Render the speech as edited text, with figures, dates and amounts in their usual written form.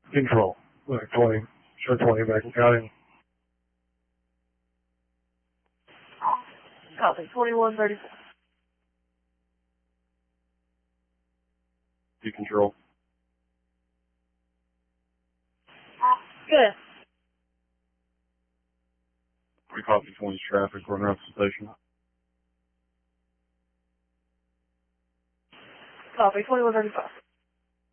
Control. 20. Show 20 back in counting. Copy. 2134. You control. Good. We copy 20's traffic. We're around the station. Copy. 2135.